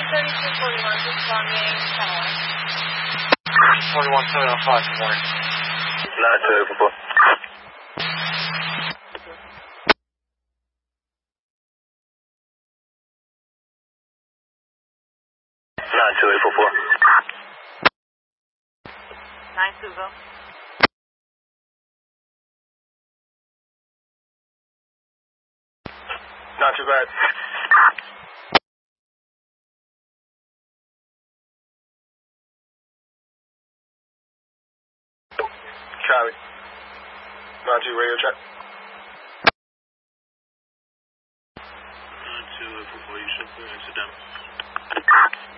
3241, responding, call. 41705, good morning. 92844. 92844. 920. Not too bad. Copy. 92 radio check. 92844, you should be accidental.